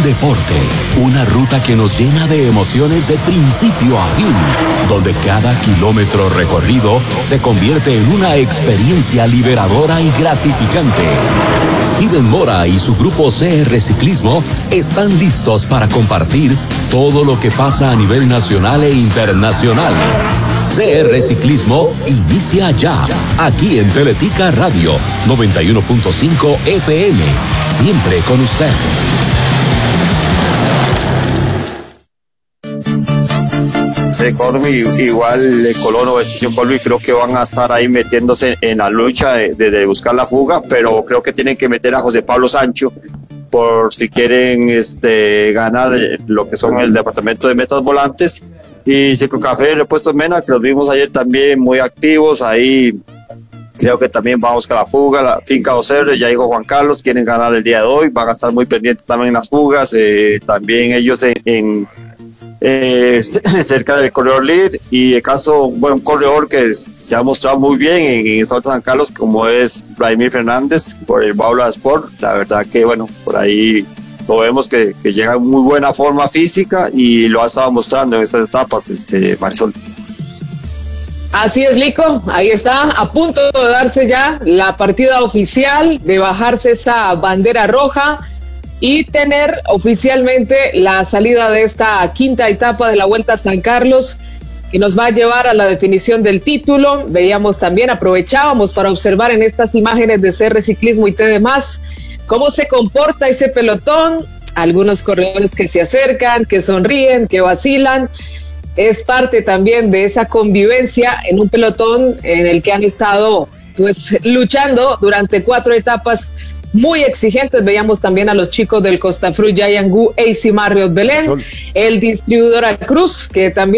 deporte, una ruta que nos llena de emociones de principio a fin, donde cada kilómetro recorrido se convierte en una experiencia liberadora y gratificante. Steven Mora y su grupo CR Ciclismo están listos para compartir todo lo que pasa a nivel nacional e internacional. CR Ciclismo inicia ya, aquí en Teletica Radio 91.5 FM, siempre con usted. Corby, igual Colono, Corby, creo que van a estar ahí metiéndose en la lucha de buscar la fuga, pero creo que tienen que meter a José Pablo Sancho por si quieren ganar lo que son el departamento de metas volantes. Y Ciclo Café, Repuestos Mena, que los vimos ayer también muy activos ahí. Creo que también van a buscar la fuga, la Finca Ocerre, ya dijo Juan Carlos, quieren ganar el día de hoy, van a estar muy pendientes también en las fugas, también ellos cerca del corredor líder, y el caso, un corredor que se ha mostrado muy bien en Estado de San Carlos, como es Vladimir Fernández por el Baula Sport. La verdad que por ahí lo vemos que llega en muy buena forma física y lo ha estado mostrando en estas etapas, Marisol. Así es, Lico, ahí está, a punto de darse ya la partida oficial, de bajarse esa bandera roja y tener oficialmente la salida de esta quinta etapa de la Vuelta a San Carlos, que nos va a llevar a la definición del título. Veíamos también, aprovechábamos para observar en estas imágenes de CR Ciclismo y TD+, cómo se comporta ese pelotón, algunos corredores que se acercan, que sonríen, que vacilan. Es parte también de esa convivencia en un pelotón en el que han estado luchando durante 4 etapas muy exigentes. Veíamos también a los chicos del Costa Fruit Giant Gu AC Marriott Belén, el distribuidor Cruz, que también